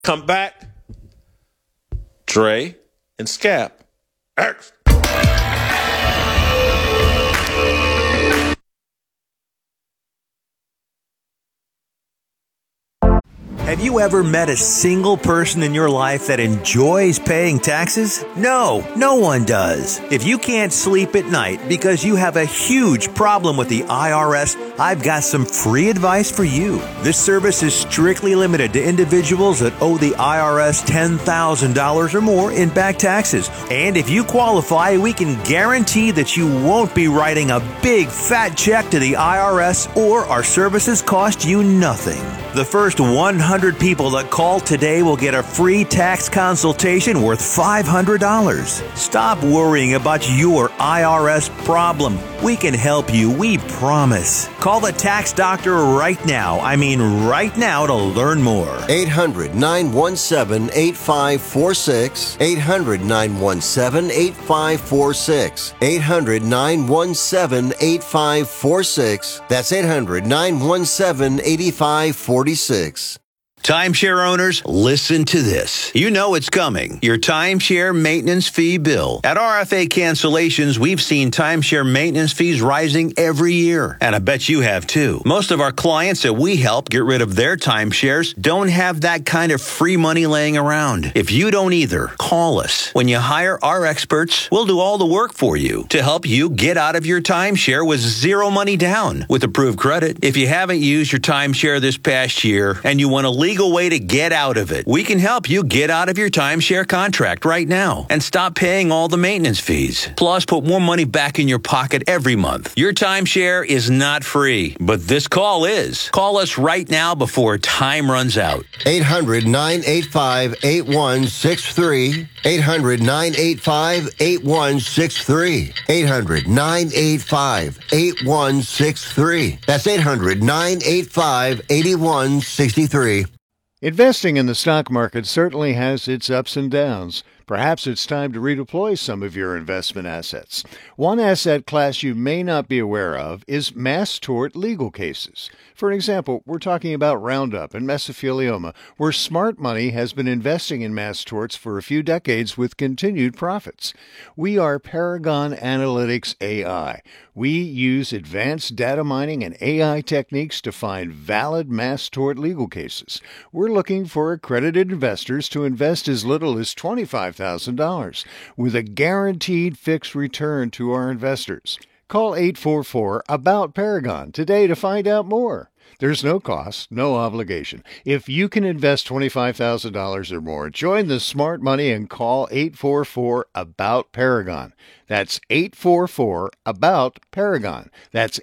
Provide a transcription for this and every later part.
Come back, Dre and Scap. X. Have you ever met a single person in your life that enjoys paying taxes? No, no one does. If you can't sleep at night because you have a huge problem with the IRS, I've got some free advice for you. This service is strictly limited to individuals that owe the IRS $10,000 or more in back taxes. And if you qualify, we can guarantee that you won't be writing a big fat check to the IRS, or our services cost you nothing. The first 100 people that call today will get a free tax consultation worth $500. Stop worrying about your IRS problem. We can help you, we promise. Call the tax doctor right now. I mean right now, to learn more. 800-917-8546. 800-917-8546. 800-917-8546. That's 800-917-8546. Timeshare owners, listen to this. You know it's coming. Your timeshare maintenance fee bill. At RFA Cancellations, we've seen timeshare maintenance fees rising every year. And I bet you have too. Most of our clients that we help get rid of their timeshares don't have that kind of free money laying around. If you don't either, call us. When you hire our experts, we'll do all the work for you to help you get out of your timeshare with zero money down with approved credit. If you haven't used your timeshare this past year and you want to legal way to get out of it, we can help you get out of your timeshare contract right now and stop paying all the maintenance fees. Plus, put more money back in your pocket every month. Your timeshare is not free, but this call is. Call us right now before time runs out. 800-985-8163. 800-985-8163. 800-985-8163. That's 800-985-8163. Investing in the stock market certainly has its ups and downs. Perhaps it's time to redeploy some of your investment assets. One asset class you may not be aware of is mass tort legal cases. For example, we're talking about Roundup and mesothelioma, where smart money has been investing in mass torts for a few decades with continued profits. We are Paragon Analytics AI. We use advanced data mining and AI techniques to find valid mass tort legal cases. We're looking for accredited investors to invest as little as $25,000 with a guaranteed fixed return to our investors. Call 844-ABOUT-PARAGON today to find out more. There's no cost, no obligation. If you can invest $25,000 or more, join the smart money and call 844-ABOUT-PARAGON. That's 844-ABOUT-PARAGON. That's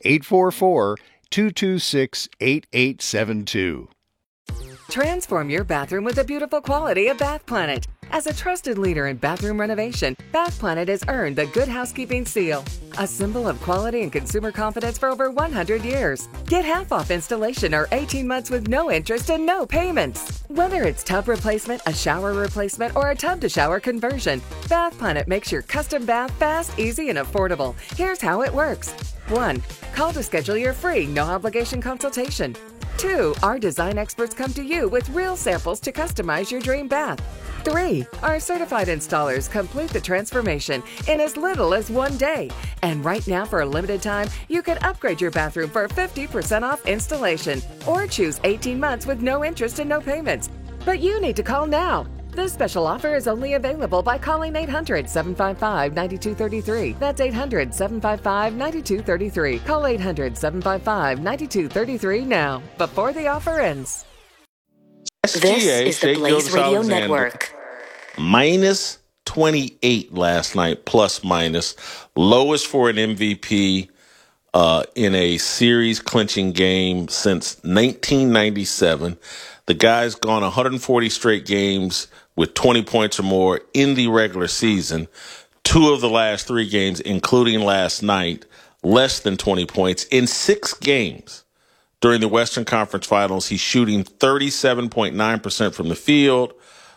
844-226-8872. Transform your bathroom with the beautiful quality of Bath Planet. As a trusted leader in bathroom renovation, Bath Planet has earned the Good Housekeeping seal, a symbol of quality and consumer confidence for over 100 years. Get half off installation or 18 months with no interest and no payments. Whether it's tub replacement, a shower replacement, or a tub-to-shower conversion, Bath Planet makes your custom bath fast, easy, and affordable. Here's how it works. 1. Call to schedule your free, no-obligation consultation. 2. Our design experts come to you with real samples to customize your dream bath. 3. Our certified installers complete the transformation in as little as 1 day. And right now, for a limited time, you can upgrade your bathroom for 50% off installation or choose 18 months with no interest and no payments. But you need to call now. This special offer is only available by calling 800-755-9233. That's 800-755-9233. Call 800-755-9233 now, before the offer ends. This is the Blaze Radio Network. Minus 28 last night, plus minus. Lowest for an MVP in a series clinching game since 1997. The guy's gone 140 straight games with 20 points or more in the regular season. 2 of the last 3 games, including last night, less than 20 points. In 6 games during the Western Conference Finals, he's shooting 37.9% from the field,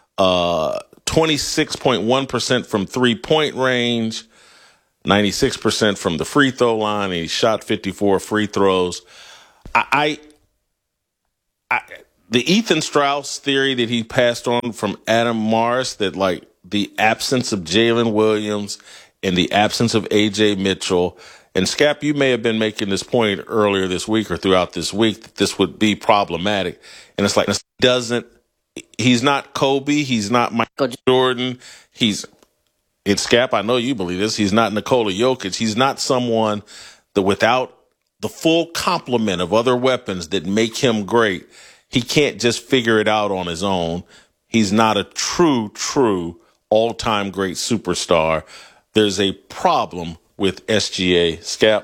26.1% from three-point range, 96% from the free throw line, and he shot 54 free throws. the Ethan Strauss theory that he passed on from Adam Morris, that like the absence of Jalen Williams and the absence of A.J. Mitchell, and Scap, you may have been making this point earlier this week or throughout this week that this would be problematic. And it's like, he's not Kobe, he's not Michael Jordan, it's Scap, I know you believe this, he's not Nikola Jokic, he's not someone that without the full complement of other weapons that make him great, he can't just figure it out on his own. He's not a true all-time great superstar. There's a problem with SGA. Scap?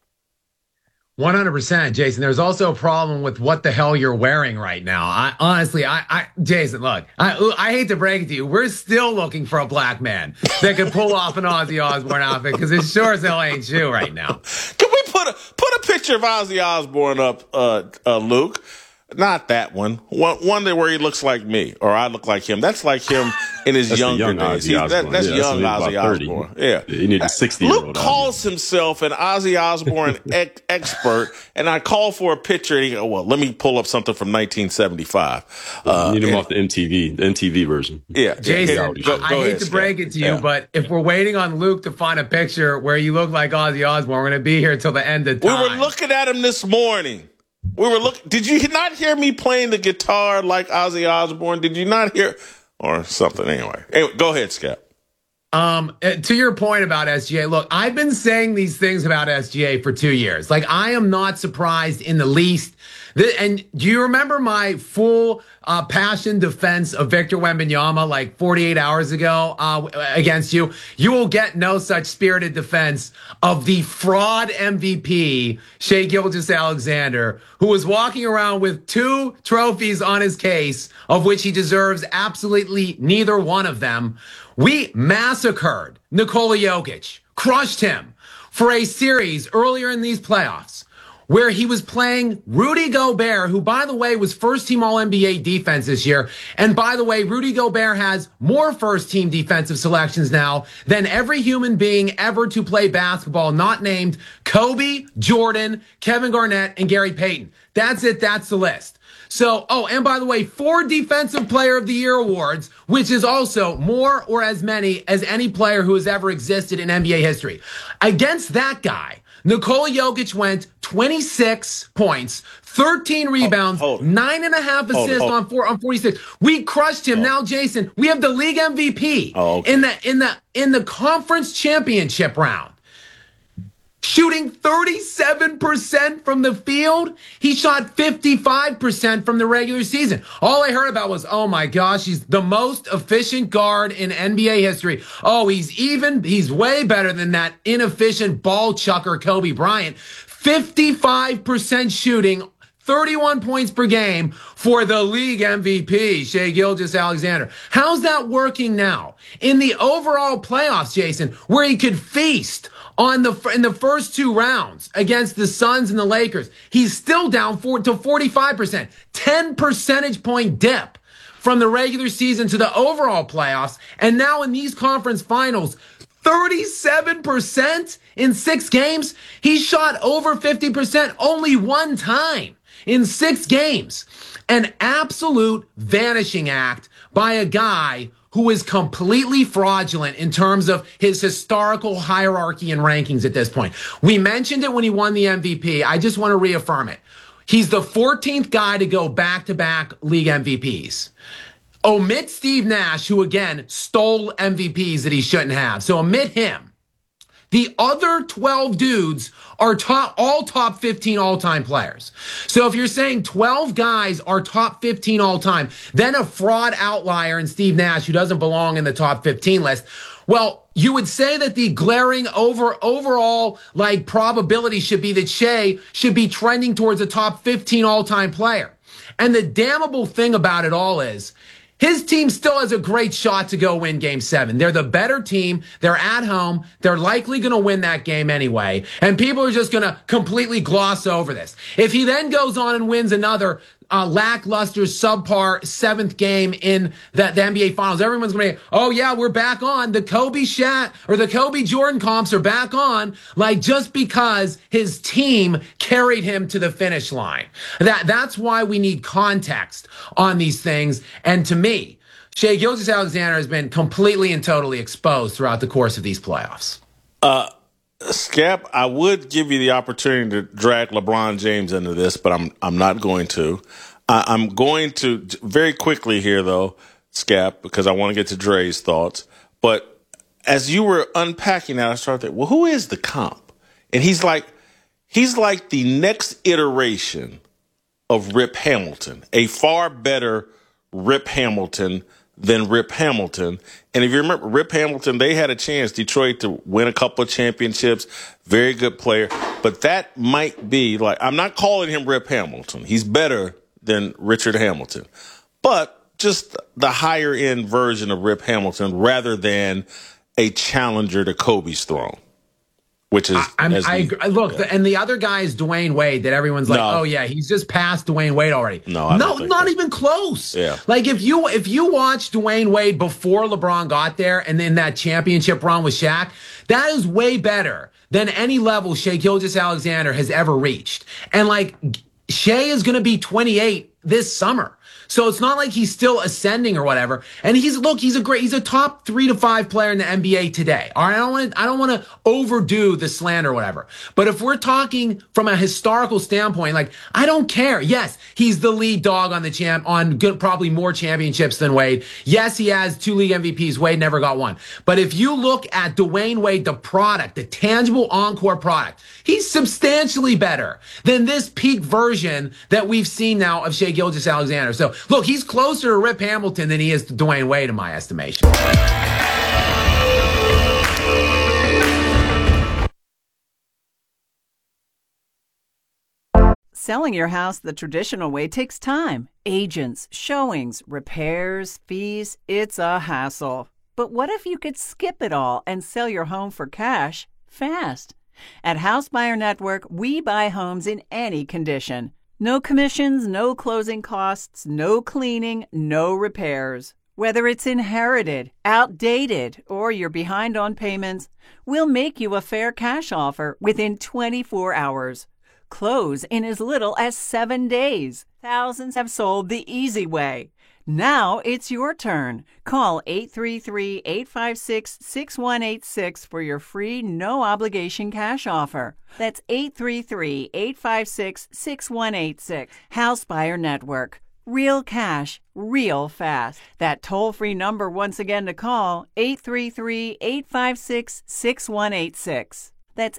100%, Jason. There's also a problem with what the hell you're wearing right now. Jason, look, I hate to break it to you. We're still looking for a black man that can pull off an Ozzy Osbourne outfit because it sure as hell ain't you right now. Can we put a picture of Ozzy Osbourne up, Luke? Not that one. One where he looks like me, or I look like him. That's like him in his younger days. That's young Ozzy Osbourne. Yeah. You need a 60-year-old. Luke calls himself an Ozzy Osbourne expert, and I call for a picture, and he goes, well, let me pull up something from 1975. You need him off the MTV version. Yeah. Jason, go I hate to break it to you, but if we're waiting on Luke to find a picture where you look like Ozzy Osbourne, we're going to be here till the end of time. We were looking at him this morning. Did you not hear me playing the guitar like Ozzy Osbourne? Did you not hear? Or something, anyway. Go ahead, Scap. To your point about SGA, look, I've been saying these things about SGA for 2 years. Like, I am not surprised in the least. And do you remember my full passion defense of Victor Wembanyama like 48 hours ago against you? You will get no such spirited defense of the fraud MVP, Shai Gilgeous-Alexander, who was walking around with 2 trophies on his case, of which he deserves absolutely neither one of them. We massacred Nikola Jokic, crushed him for a series earlier in these playoffs where he was playing Rudy Gobert, who, by the way, was first-team All-NBA defense this year. And by the way, Rudy Gobert has more first-team defensive selections now than every human being ever to play basketball, not named Kobe, Jordan, Kevin Garnett, and Gary Payton. That's it. That's the list. So, and by the way, 4 Defensive Player of the Year awards, which is also more or as many as any player who has ever existed in NBA history. Against that guy, Nikola Jokic went 26 points, 13 rebounds, 9.5 assists on 46. We crushed him. Now, Jason, we have the league MVP in the conference championship round. Shooting 37% from the field. He shot 55% from the regular season. All I heard about was, oh my gosh, he's the most efficient guard in NBA history. Oh, he's way better than that inefficient ball chucker Kobe Bryant. 55% shooting, 31 points per game for the league MVP, Shai Gilgeous-Alexander. How's that working now? In the overall playoffs, Jason, where he could feast in the first 2 rounds against the Suns and the Lakers, he's still down to 45%. 10 percentage point dip from the regular season to the overall playoffs. And now in these conference finals, 37% in 6 games. He shot over 50% only 1 time in 6 games. An absolute vanishing act by a guy who is completely fraudulent in terms of his historical hierarchy and rankings at this point. We mentioned it when he won the MVP. I just want to reaffirm it. He's the 14th guy to go back-to-back league MVPs. Omit Steve Nash, who, again, stole MVPs that he shouldn't have. So omit him. The other 12 dudes are all top 15 all-time players. So if you're saying 12 guys are top 15 all-time, then a fraud outlier in Steve Nash, who doesn't belong in the top 15 list, well, you would say that the glaring overall probability should be that Shai should be trending towards a top 15 all-time player. And the damnable thing about it all is, his team still has a great shot to go win Game 7. They're the better team. They're at home. They're likely going to win that game anyway. And people are just going to completely gloss over this. If he then goes on and wins another lackluster, subpar 7th game in the NBA Finals, everyone's going to be, oh yeah, we're back on. The Kobe Jordan comps are back on, like just because his team carried him to the finish line. That's why we need context on these things. And to me, Shai Gilgeous-Alexander has been completely and totally exposed throughout the course of these playoffs. Scap, I would give you the opportunity to drag LeBron James into this, but I'm not going to. I'm going to very quickly here, though, Scap, because I want to get to Dre's thoughts. But as you were unpacking that, I started thinking, well, who is the comp? And he's like the next iteration of Rip Hamilton, a far better Rip Hamilton than Rip Hamilton. And if you remember, Rip Hamilton, they had a chance, Detroit, to win a couple of championships. Very good player. But that might be like, I'm not calling him Rip Hamilton. He's better than Richard Hamilton. But just the higher end version of Rip Hamilton rather than a challenger to Kobe's throne. Which is, I agree. Look, and the other guy is Dwayne Wade that everyone's like, oh yeah, he's just past Dwayne Wade already. No, not even close. Yeah. Like if you watch Dwayne Wade before LeBron got there and then that championship run with Shaq, that is way better than any level Shai Gilgeous-Alexander has ever reached. And like Shai is going to be 28 this summer. So it's not like he's still ascending or whatever. And he's a top 3 to 5 player in the NBA today. All right. I don't want to overdo the slander or whatever. But if we're talking from a historical standpoint, like I don't care. Yes, he's the lead dog on probably more championships than Wade. Yes, he has 2 league MVPs. Wade never got one. But if you look at Dwayne Wade, the product, the tangible encore product, he's substantially better than this peak version that we've seen now of Shai Gilgeous-Alexander. So look, he's closer to Rip Hamilton than he is to Dwayne Wade in my estimation. Selling your house the traditional way takes time. Agents, showings, repairs, fees, it's a hassle. But what if you could skip it all and sell your home for cash fast? At House Buyer Network, we buy homes in any condition. No commissions, no closing costs, no cleaning, no repairs. Whether it's inherited, outdated, or you're behind on payments, we'll make you a fair cash offer within 24 hours. Close in as little as 7 days. Thousands have sold the easy way. Now it's your turn. Call 833-856-6186 for your free, no-obligation cash offer. That's 833-856-6186. House Buyer Network. Real cash, real fast. That toll-free number once again to call, 833-856-6186. That's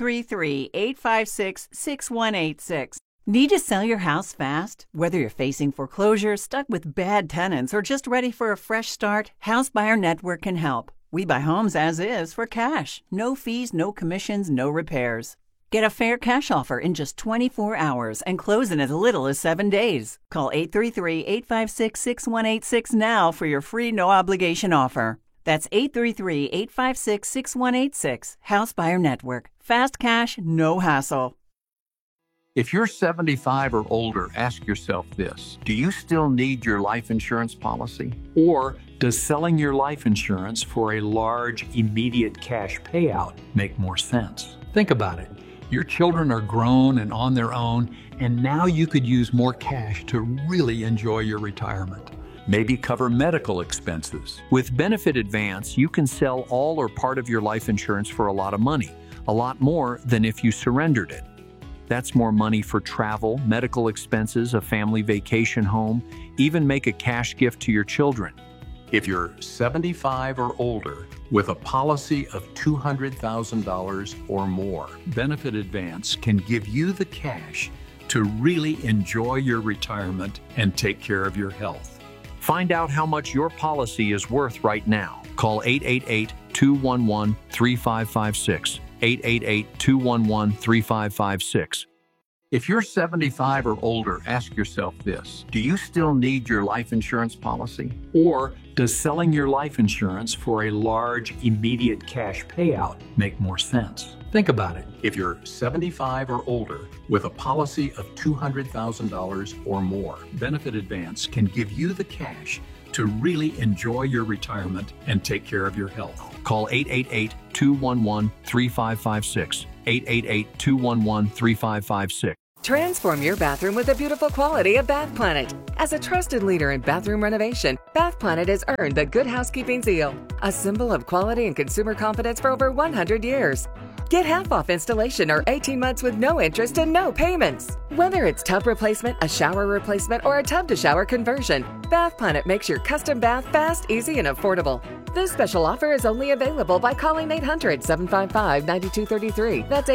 833-856-6186. Need to sell your house fast? Whether you're facing foreclosure, stuck with bad tenants, or just ready for a fresh start, House Buyer Network can help. We buy homes as is for cash. No fees, no commissions, no repairs. Get a fair cash offer in just 24 hours and close in as little as 7 days. Call 833-856-6186 now for your free no-obligation offer. That's 833-856-6186. House Buyer Network. Fast cash, no hassle. If you're 75 or older, ask yourself this. Do you still need your life insurance policy? Or does selling your life insurance for a large, immediate cash payout make more sense? Think about it. Your children are grown and on their own, and now you could use more cash to really enjoy your retirement. Maybe cover medical expenses. With Benefit Advance, you can sell all or part of your life insurance for a lot of money, a lot more than if you surrendered it. That's more money for travel, medical expenses, a family vacation home, even make a cash gift to your children. If you're 75 or older with a policy of $200,000 or more, Benefit Advance can give you the cash to really enjoy your retirement and take care of your health. Find out how much your policy is worth right now. Call 888-211-3556. 888-211-3556. If you're 75 or older, ask yourself this. Do you still need your life insurance policy? Or does selling your life insurance for a large, immediate cash payout make more sense? Think about it. If you're 75 or older with a policy of $200,000 or more, Benefit Advance can give you the cash to really enjoy your retirement and take care of your health. Call 888-211-3556. 888-211-3556. Transform your bathroom with the beautiful quality of Bath Planet. As a trusted leader in bathroom renovation, Bath Planet has earned the Good Housekeeping Seal, a symbol of quality and consumer confidence for over 100 years. Get half off installation or 18 months with no interest and no payments. Whether it's tub replacement, a shower replacement, or a tub-to-shower conversion, Bath Planet makes your custom bath fast, easy, and affordable. This special offer is only available by calling 800-755-9233. That's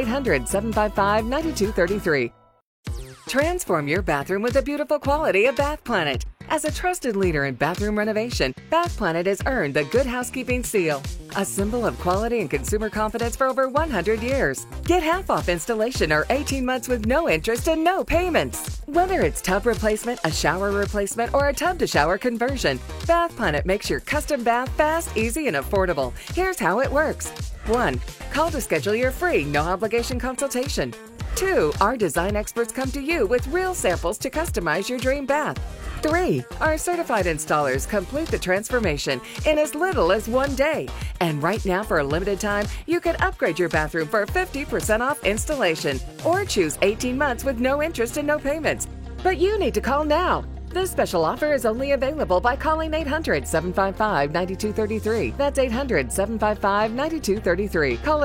800-755-9233. Transform your bathroom with the beautiful quality of Bath Planet. As a trusted leader in bathroom renovation, Bath Planet has earned the Good Housekeeping Seal, a symbol of quality and consumer confidence for over 100 years. Get half off installation or 18 months with no interest and no payments. Whether it's tub replacement, a shower replacement, or a tub-to-shower conversion, Bath Planet makes your custom bath fast, easy, and affordable. Here's how it works. 1. Call to schedule your free, no-obligation consultation. 2. Our design experts come to you with real samples to customize your dream bath. 3. Our certified installers complete the transformation in as little as 1 day. And right now, for a limited time, you can upgrade your bathroom for 50% off installation or choose 18 months with no interest and no payments. But you need to call now. This special offer is only available by calling 800-755-9233. That's 800-755-9233. Call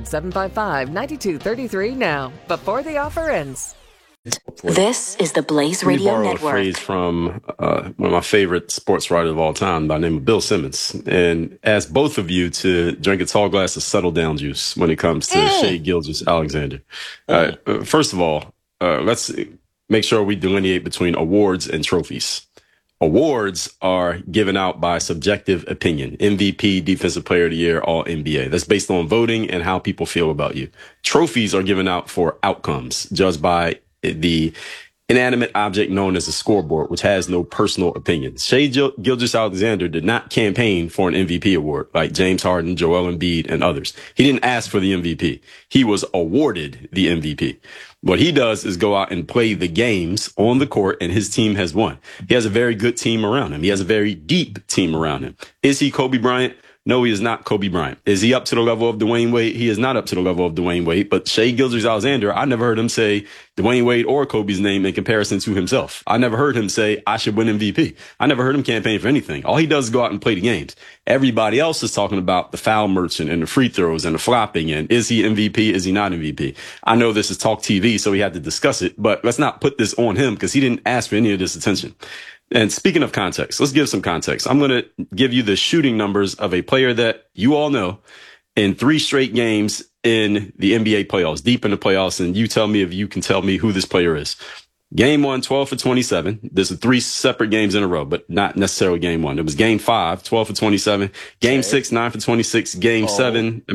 800-755-9233 now, before the offer ends. This is the Blaze Radio borrow Network. A phrase from one of my favorite sports writers of all time by the name of Bill Simmons, and ask both of you to drink a tall glass of Settle Down juice when it comes to Shai Gilgeous-Alexander. First of all, let's make sure we delineate between awards and trophies. Awards are given out by subjective opinion. MVP, Defensive Player of the Year, All NBA. That's based on voting and how people feel about you. Trophies are given out for outcomes, judged by the inanimate object known as a scoreboard, which has no personal opinions. Shai Gilgeous-Alexander did not campaign for an MVP award like James Harden, Joel Embiid, and others. He didn't ask for the MVP. He was awarded the MVP. What he does is go out and play the games on the court, and his team has won. He has a very good team around him. He has a very deep team around him. Is he Kobe Bryant? No, he is not Kobe Bryant. Is he up to the level of Dwayne Wade? He is not up to the level of Dwayne Wade. But Shai Gilgeous-Alexander, I never heard him say Dwayne Wade or Kobe's name in comparison to himself. I never heard him say, I should win MVP. I never heard him campaign for anything. All he does is go out and play the games. Everybody else is talking about the foul merchant and the free throws and the flopping and is he MVP? Is he not MVP? I know this is Talk TV, so we had to discuss it, but let's not put this on him because he didn't ask for any of this attention. And speaking of context, let's give some context. I'm going to give you the shooting numbers of a player that you all know in 3 straight games in the NBA playoffs, deep in the playoffs. And you tell me if you can tell me who this player is. Game 1, 12 for 27. There's 3 separate games in a row, but not necessarily game 1. It was game 5, 12 for 27. Game 6, 9 for 26. Game 4,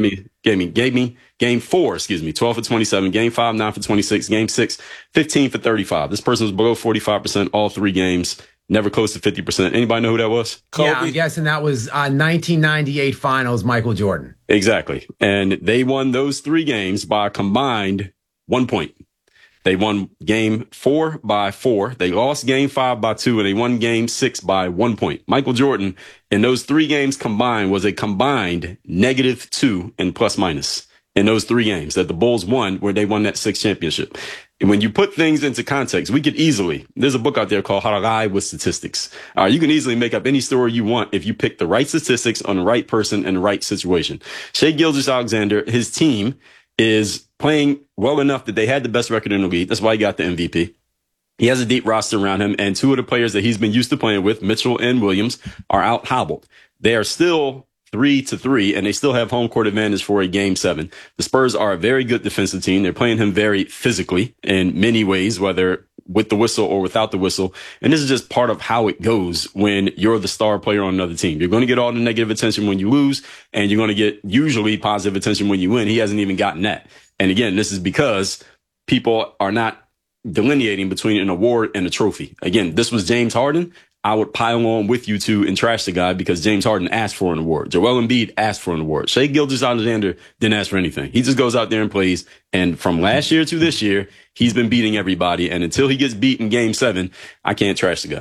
12 for 27. Game 5, 9 for 26. Game 6, 15 for 35. This person was below 45% all 3 games. Never close to 50%. Anybody know who that was? Kobe. Yeah, I'm guessing that was 1998 Finals, Michael Jordan. Exactly. And they won those 3 games by a combined 1 point. They won game 4 by 4. They lost game 5 by 2, and they won game 6 by 1 point. Michael Jordan, in those 3 games combined, was a combined -2 in plus minus in those 3 games that the Bulls won, where they won that 6th championship. And when you put things into context, we could easily, there's a book out there called How to Lie with Statistics. You can easily make up any story you want if you pick the right statistics on the right person in the right situation. Shai Gilgeous-Alexander, his team is playing well enough that they had the best record in the league. That's why he got the MVP. He has a deep roster around him, and 2 of the players that he's been used to playing with, Mitchell and Williams, are out hobbled. They are still 3-3, and they still have home court advantage for a game 7. The Spurs are a very good defensive team. They're playing him very physically in many ways, whether with the whistle or without the whistle. And this is just part of how it goes when you're the star player on another team. You're going to get all the negative attention when you lose, and you're going to get usually positive attention when you win. He hasn't even gotten that. And again, this is because people are not delineating between an award and a trophy. Again, this was James Harden. I would pile on with you two and trash the guy because James Harden asked for an award. Joel Embiid asked for an award. Shai Gilgeous-Alexander didn't ask for anything. He just goes out there and plays. And from last year to this year, he's been beating everybody. And until he gets beat in Game 7, I can't trash the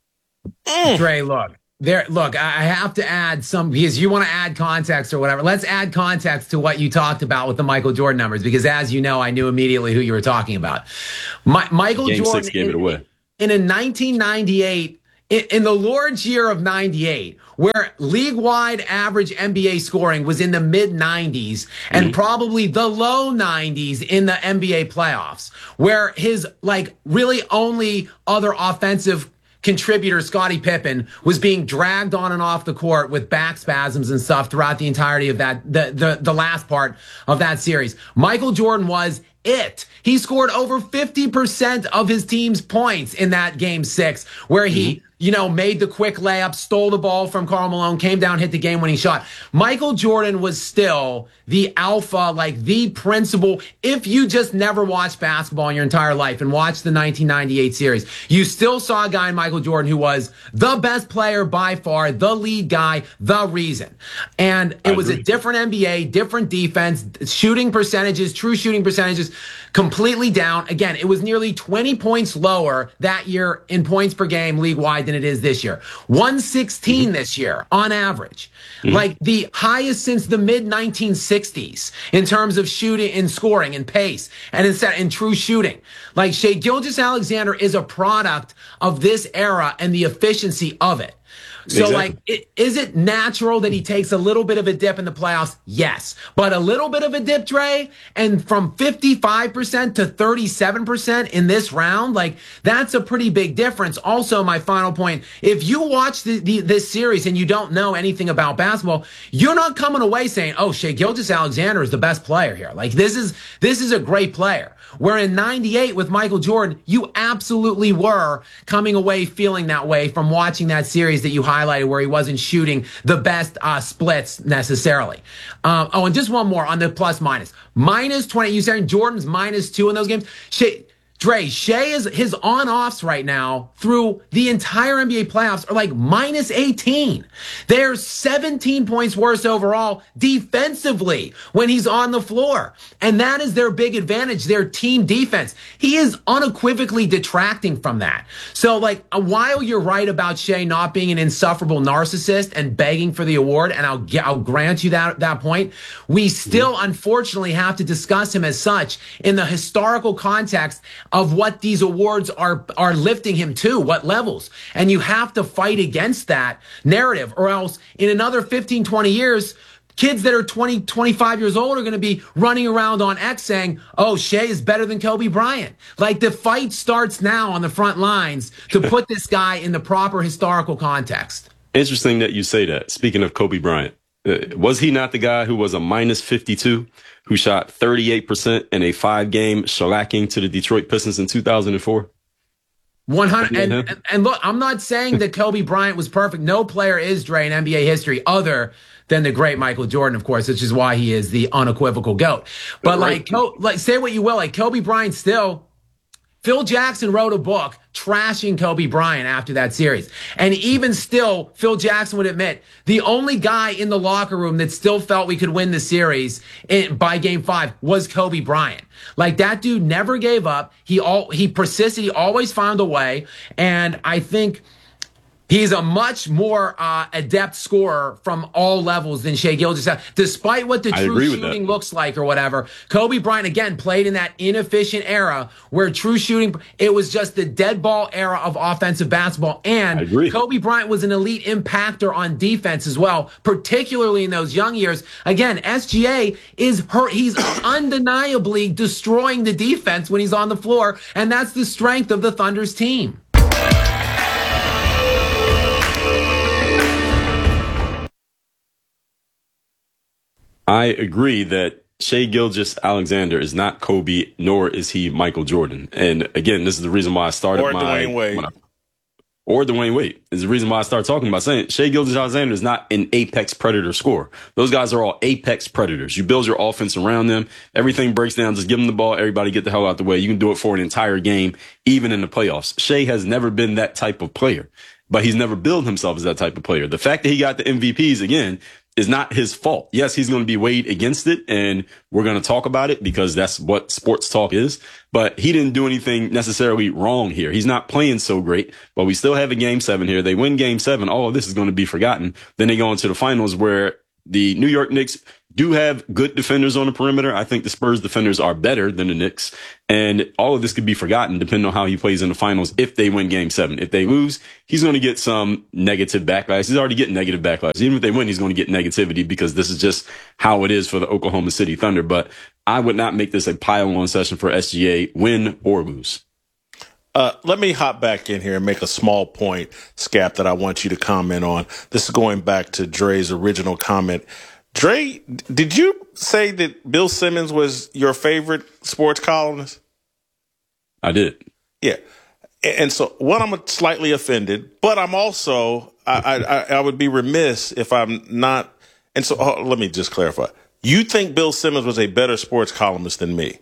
guy. Dre, look. I have to add some, because you want to add context or whatever. Let's add context to what you talked about with the Michael Jordan numbers, because as you know, I knew immediately who you were talking about. Michael Game Jordan 6 gave it away. In a 1998, in the Lord's year of 98, where league-wide average NBA scoring was in the mid-90s and probably the low 90s in the NBA playoffs, where his really only other offensive contributor, Scottie Pippen, was being dragged on and off the court with back spasms and stuff throughout the entirety of that, the last part of that series. Michael Jordan was it. He scored over 50% of his team's points in that Game 6, where he made the quick layup, stole the ball from Karl Malone, came down, hit the game-winning shot. Michael Jordan was still the alpha, the principal. If you just never watched basketball in your entire life and watched the 1998 series, you still saw a guy in Michael Jordan who was the best player by far, the lead guy, the reason. And it was a different NBA, different defense, shooting percentages, true shooting percentages, completely down. Again, it was nearly 20 points lower that year in points per game league-wide than it is this year. 116 this year on average. The highest since the mid-1960s in terms of shooting and scoring and pace and in true shooting. Shai Gilgeous-Alexander is a product of this era and the efficiency of it. So, is it natural that he takes a little bit of a dip in the playoffs? Yes. But a little bit of a dip, Dre, and from 55% to 37% in this round, that's a pretty big difference. Also, my final point, if you watch this series and you don't know anything about basketball, you're not coming away saying, oh, Shai Gilgeous-Alexander is the best player here. This is a great player. Where in 98 with Michael Jordan, you absolutely were coming away feeling that way from watching that series that you highlighted where he wasn't shooting the best splits necessarily. And just one more on the plus minus. Minus 20, you saying Jordan's -2 in those games? Shai is his on-offs right now through the entire NBA playoffs are -18. They're 17 points worse overall defensively when he's on the floor. And that is their big advantage, their team defense. He is unequivocally detracting from that. So while you're right about Shai not being an insufferable narcissist and begging for the award, and I'll grant you that point, we still unfortunately have to discuss him as such in the historical context of what these awards are lifting him to, what levels. And you have to fight against that narrative, or else in another 15, 20 years, kids that are 20, 25 years old are going to be running around on X saying, oh, Shai is better than Kobe Bryant. The fight starts now on the front lines to put this guy in the proper historical context. Interesting that you say that. Speaking of Kobe Bryant, was he not the guy who was a -52? Who shot 38% in a 5-game shellacking to the Detroit Pistons in 2004? 100. And look, I'm not saying that Kobe Bryant was perfect. No player is, Dre, in NBA history other than the great Michael Jordan, of course, which is why he is the unequivocal GOAT. But say what you will, Kobe Bryant still, Phil Jackson wrote a book trashing Kobe Bryant after that series. And even still, Phil Jackson would admit, the only guy in the locker room that still felt we could win the series by Game 5 was Kobe Bryant. That dude never gave up. He persisted. He always found a way. And I think he's a much more adept scorer from all levels than Shai Gilgeous. Despite what the true shooting looks like or whatever, Kobe Bryant, again, played in that inefficient era where true shooting, it was just the dead ball era of offensive basketball. And Kobe Bryant was an elite impactor on defense as well, particularly in those young years. Again, SGA he's undeniably destroying the defense when he's on the floor, and that's the strength of the Thunder's team. I agree that Shai Gilgeous-Alexander is not Kobe, nor is he Michael Jordan. And again, this is the reason why I started Dwayne Wade. Or Dwayne Wade is the reason why I started talking about saying Shai Gilgeous-Alexander is not an apex predator scorer. Those guys are all apex predators. You build your offense around them. Everything breaks down. Just give them the ball. Everybody get the hell out the way. You can do it for an entire game, even in the playoffs. Shai has never been that type of player. but he's never billed himself as that type of player. The fact that he got the MVPs again is not his fault. Yes, he's going to be weighed against it, and we're going to talk about it because that's what sports talk is. But he didn't do anything necessarily wrong here. He's not playing so great, but we still have a Game 7 here. They win Game 7. All of this is going to be forgotten. Then they go into the finals where the New York Knicks do have good defenders on the perimeter. I think the Spurs defenders are better than the Knicks. And all of this could be forgotten depending on how he plays in the finals if they win Game 7. If they lose, he's going to get some negative backlash. He's already getting negative backlash. Even if they win, he's going to get negativity because this is just how it is for the Oklahoma City Thunder. But I would not make this a pile-on session for SGA, win or lose. Let me hop back in here and make a small point, Scap, that I want you to comment on. This is going back to Dre's original comment. Dre, did you say that Bill Simmons was your favorite sports columnist? I did. Yeah. And so, I'm slightly offended, but I'm also, I would be remiss if I'm not. And so, let me just clarify. You think Bill Simmons was a better sports columnist than me?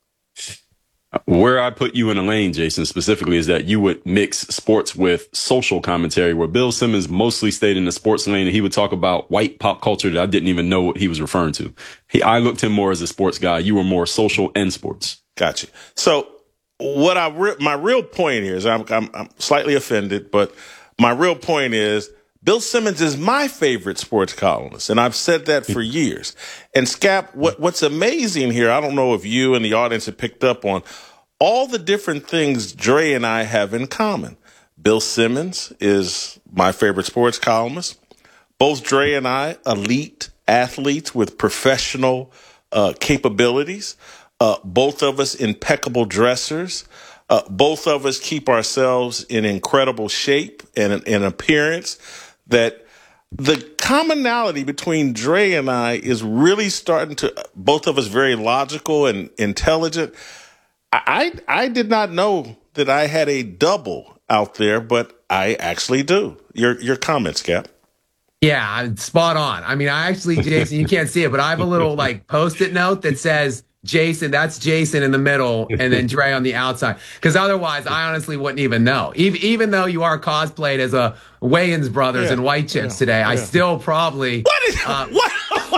Where I put you in a lane, Jason, specifically is that you would mix sports with social commentary, where Bill Simmons mostly stayed in the sports lane and he would talk about white pop culture that I didn't even know what he was referring to. I looked him more as a sports guy. You were more social and sports. Gotcha. So my real point here is I'm slightly offended, but my real point is Bill Simmons is my favorite sports columnist, and I've said that for years. And Scap, what's amazing here, I don't know if you and the audience have picked up on all the different things Dre and I have in common. Bill Simmons is my favorite sports columnist. Both Dre and I, elite athletes with professional capabilities. Both of us impeccable dressers. Both of us keep ourselves in incredible shape and in appearance. That the commonality between Dre and I is really starting to, both of us very logical and intelligent. I did not know that I had a double out there, but I actually do. Your comments, Cap. Yeah, spot on. I mean, I actually, Jason, you can't see it, but I have a little Post-it note that says, Jason, that's Jason in the middle, and then Dre on the outside. Because otherwise, I honestly wouldn't even know. Even though you are cosplayed as a Wayans Brothers and White Chicks today, I still probably. What?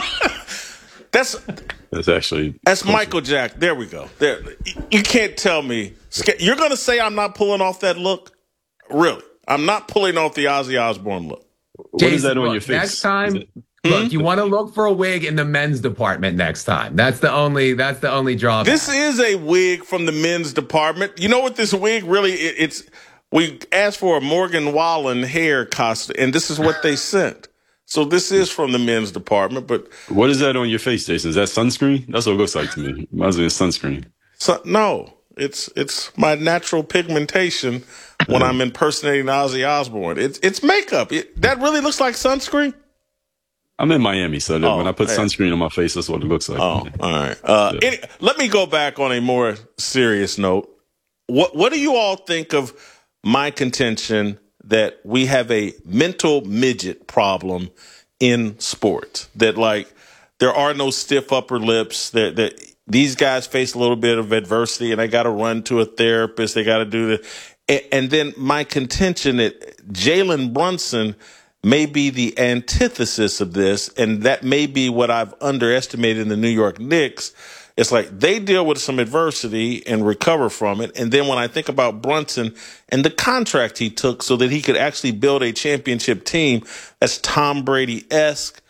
That's Michael Jack. There we go. There, you can't tell me. You're going to say I'm not pulling off that look? Really? I'm not pulling off the Ozzy Osbourne look. Jason, what is that on your face? Next time. Look, you want to look for a wig in the men's department next time. That's the only drawback. This is a wig from the men's department. You know what this wig really it's we asked for a Morgan Wallen hair costume, and this is what they sent. So this is from the men's department, but what is that on your face, Jason? Is that sunscreen? That's what it looks like to me. Reminds me of sunscreen. No, it's my natural pigmentation when I'm impersonating Ozzy Osbourne. It's makeup. That really looks like sunscreen. I'm in Miami, so when I put sunscreen on my face, that's what it looks like. Oh, all right. Let me go back on a more serious note. What do you all think of my contention that we have a mental midget problem in sports? That there are no stiff upper lips. That these guys face a little bit of adversity and they got to run to a therapist. They got to do the, and then my contention that Jalen Brunson may be the antithesis of this, and that may be what I've underestimated in the New York Knicks. It's like they deal with some adversity and recover from it. And then when I think about Brunson and the contract he took so that he could actually build a championship team that's Tom Brady-esque,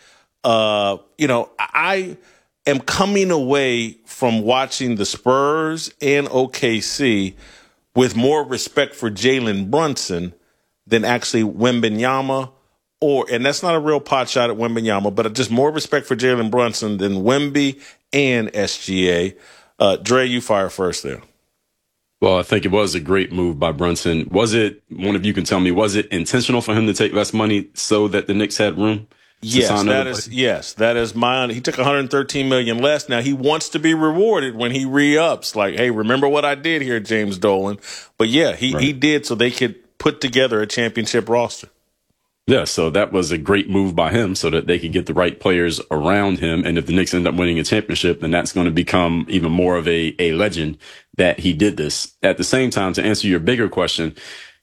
I am coming away from watching the Spurs and OKC with more respect for Jalen Brunson than actually Wembanyama. And that's not a real pot shot at Wembanyama, but just more respect for Jalen Brunson than Wemby and SGA. Dre, you fire first there. Well, I think it was a great move by Brunson. Was it, one of you can tell me, was it intentional for him to take less money so that the Knicks had room? Yes, that is he took $113 million less. Now he wants to be rewarded when he re-ups. Like, hey, remember what I did here, James Dolan. But yeah, he did so they could put together a championship roster. Yeah, so that was a great move by him so that they could get the right players around him. And if the Knicks end up winning a championship, then that's going to become even more of a legend that he did this. At the same time, to answer your bigger question,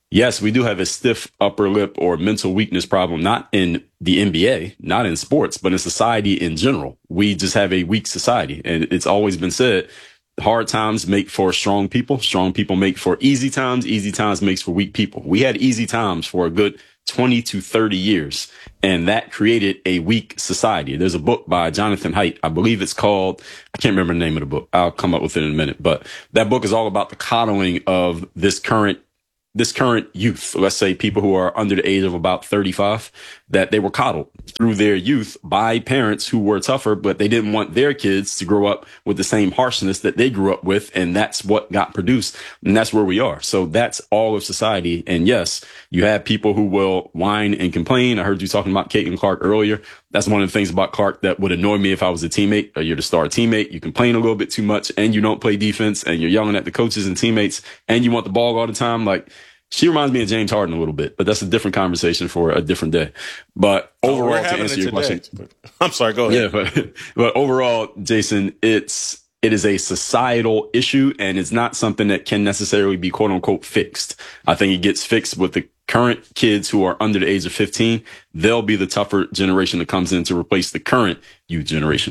Yes, we do have a stiff upper lip or mental weakness problem, not in the NBA, not in sports, but in society in general. We just have a weak society. And it's always been said, hard times make for strong people make for easy times makes for weak people. We had easy times for a good 20 to 30 years, and that created a weak society. There's a book by Jonathan Haidt. I believe it's called, I can't remember the name of the book. I'll come up with it in a minute, but that book is all about the coddling of this current youth, let's say people who are under the age of about 35, that they were coddled through their youth by parents who were tougher, but they didn't want their kids to grow up with the same harshness that they grew up with. And that's what got produced. And that's where we are. So that's all of society. And yes, you have people who will whine and complain. I heard you talking about Caitlin Clark earlier. That's one of the things about Clark that would annoy me if I was a teammate. You're the star teammate. You complain a little bit too much and you don't play defense and you're yelling at the coaches and teammates and you want the ball all the time. Like, she reminds me of James Harden a little bit, but that's a different conversation for a different day. But overall, to answer your question, I'm sorry, go ahead. Yeah, but overall, Jason, it is a societal issue and it's not something that can necessarily be quote unquote fixed. I think it gets fixed with the current kids who are under the age of 15. They'll be the tougher generation that comes in to replace the current youth generation.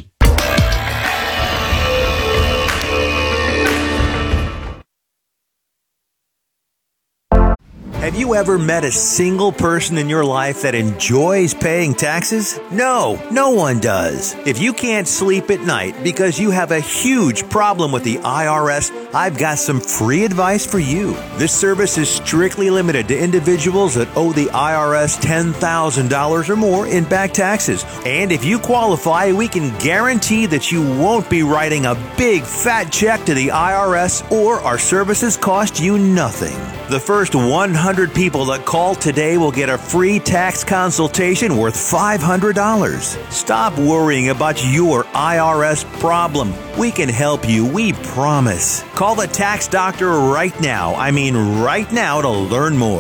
Have you ever met a single person in your life that enjoys paying taxes? No, no one does. If you can't sleep at night because you have a huge problem with the IRS, I've got some free advice for you. This service is strictly limited to individuals that owe the IRS $10,000 or more in back taxes. And if you qualify, we can guarantee that you won't be writing a big fat check to the IRS or our services cost you nothing. The first 100 people that call today will get a free tax consultation worth $500. Stop worrying about your IRS problem. We can help you, we promise. Call the tax doctor right now. I mean right now to learn more.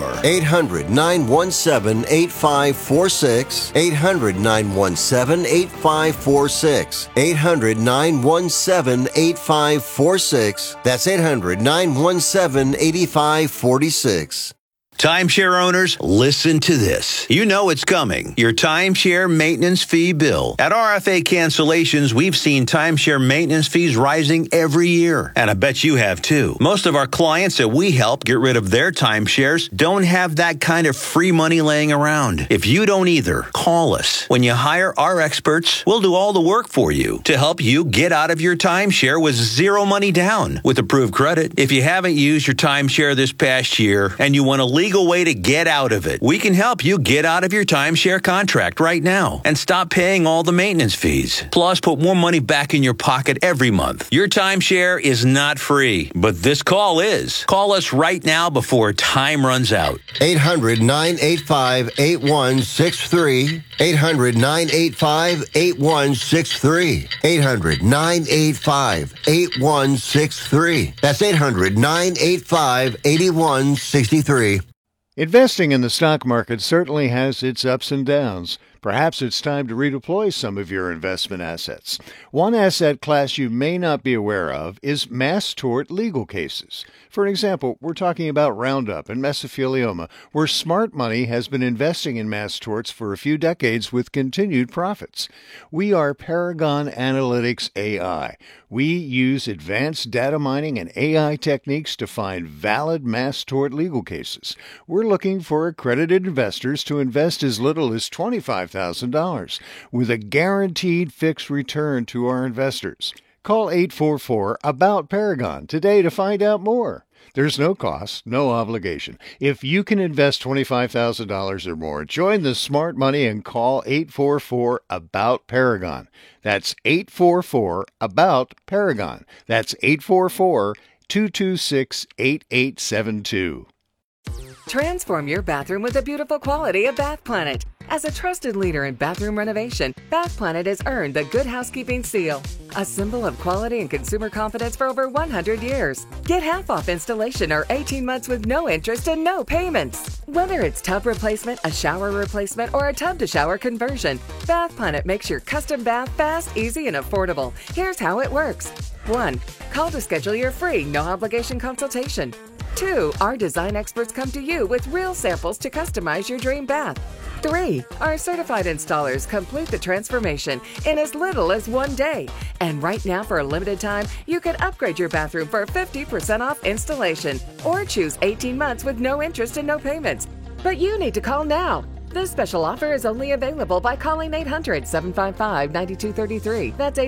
800-917-8546. 800-917-8546. 800-917-8546. That's 800-917-8546. Timeshare owners, listen to this. You know it's coming. Your timeshare maintenance fee bill. At RFA Cancellations, we've seen timeshare maintenance fees rising every year. And I bet you have too. Most of our clients that we help get rid of their timeshares don't have that kind of free money laying around. If you don't either, call us. When you hire our experts, we'll do all the work for you to help you get out of your timeshare with zero money down with approved credit. If you haven't used your timeshare this past year and you want to legal way to get out of it, we can help you get out of your timeshare contract right now and stop paying all the maintenance fees. Plus, put more money back in your pocket every month. Your timeshare is not free, but this call is. Call us right now before time runs out. 800-985-8163. 800-985-8163. 800-985-8163. That's 800-985-8163. Investing in the stock market certainly has its ups and downs. Perhaps it's time to redeploy some of your investment assets. One asset class you may not be aware of is mass tort legal cases. For example, we're talking about Roundup and mesothelioma, where smart money has been investing in mass torts for a few decades with continued profits. We are Paragon Analytics AI. We use advanced data mining and AI techniques to find valid mass tort legal cases. We're looking for accredited investors to invest as little as $25,000 with a guaranteed fixed return to our investors. Call 844-ABOUT-PARAGON today to find out more. There's no cost, no obligation. If you can invest $25,000 or more, join the smart money and call 844-ABOUT-PARAGON. That's 844-ABOUT-PARAGON. That's 844-226-8872. Transform your bathroom with the beautiful quality of Bath Planet. As a trusted leader in bathroom renovation, Bath Planet has earned the Good Housekeeping Seal, a symbol of quality and consumer confidence for over 100 years. Get half off installation or 18 months with no interest and no payments. Whether it's tub replacement, a shower replacement, or a tub-to-shower conversion, Bath Planet makes your custom bath fast, easy, and affordable. Here's how it works. 1. Call to schedule your free, no-obligation consultation. 2, our design experts come to you with real samples to customize your dream bath. 3, our certified installers complete the transformation in as little as 1 day. And right now, for a limited time, you can upgrade your bathroom for 50% off installation or choose 18 months with no interest and no payments. But you need to call now. This special offer is only available by calling 800-755-9233. That's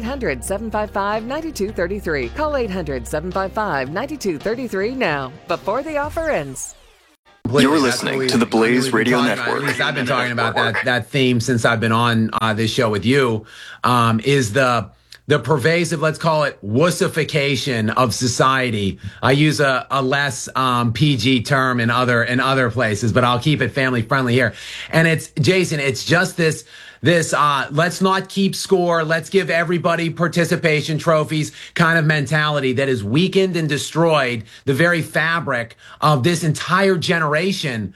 800-755-9233. Call 800-755-9233 now, before the offer ends. You're listening to the Blaze Radio Network. At least I've been talking about that theme since I've been on this show with you, is the pervasive, let's call it, wussification of society. I use a less PG term in other places, but I'll keep it family friendly here. And it's, Jason, it's just this let's not keep score, let's give everybody participation trophies kind of mentality that has weakened and destroyed the very fabric of this entire generation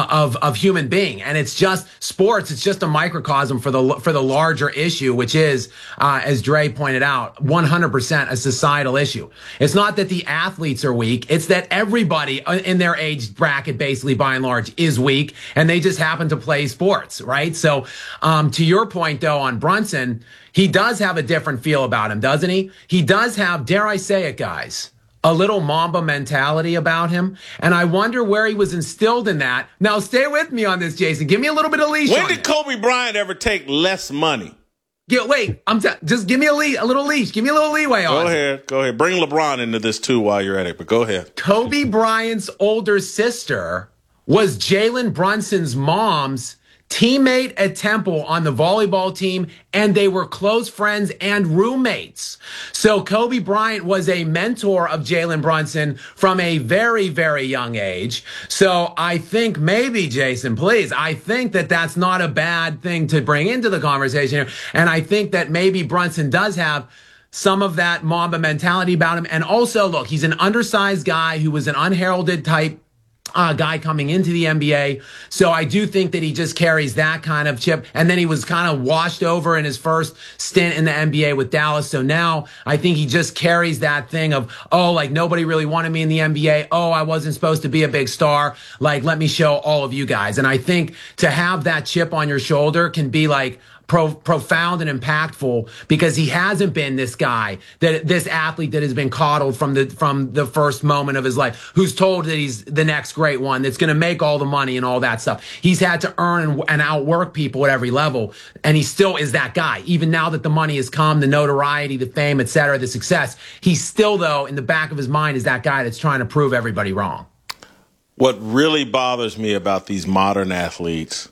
of human being. And it's just sports, it's just a microcosm for the larger issue, which is, as Dre pointed out, 100% a societal issue. It's not that the athletes are weak, it's that everybody in their age bracket, basically by and large, is weak, and they just happen to play sports, right? So, to your point, though, on Brunson, he does have a different feel about him, doesn't he? He does have, dare I say it, guys, a little Mamba mentality about him. And I wonder where he was instilled in that. Now, stay with me on this, Jason. Give me a little bit of leash. When did Kobe Bryant ever take less money? Wait, just give me a little leash. Give me a little leeway on it. Go ahead. Bring LeBron into this, too, while you're at it. But go ahead. Kobe Bryant's older sister was Jalen Brunson's mom's teammate at Temple on the volleyball team, and they were close friends and roommates. So Kobe Bryant was a mentor of Jalen Brunson from a very, very young age. So I think maybe, Jason, please, I think that that's not a bad thing to bring into the conversation here. And I think that maybe Brunson does have some of that Mamba mentality about him. And also, look, he's an undersized guy who was an unheralded type guy coming into the NBA. So I do think that he just carries that kind of chip. And then he was kind of washed over in his first stint in the NBA with Dallas. So now I think he just carries that thing of, oh, like nobody really wanted me in the NBA. Oh, I wasn't supposed to be a big star. Like, let me show all of you guys. And I think to have that chip on your shoulder can be like profound and impactful, because he hasn't been this guy, this athlete that has been coddled from the first moment of his life, who's told that he's the next great one, that's going to make all the money and all that stuff. He's had to earn and outwork people at every level, and he still is that guy. Even now that the money has come, the notoriety, the fame, etc., the success, he's still, though, in the back of his mind is that guy that's trying to prove everybody wrong. What really bothers me about these modern athletes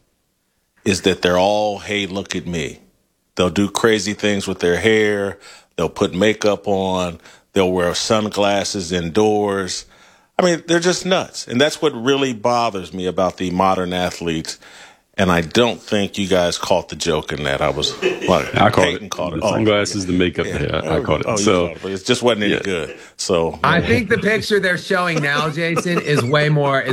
is that they're all, hey, look at me. They'll do crazy things with their hair. They'll put makeup on. They'll wear sunglasses indoors. I mean, they're just nuts. And that's what really bothers me about the modern athletes. And I don't think you guys caught the joke in that. I caught it. The sunglasses, the makeup. Yeah, I caught it. But it just wasn't any good. So I think the picture they're showing now, Jason, is way more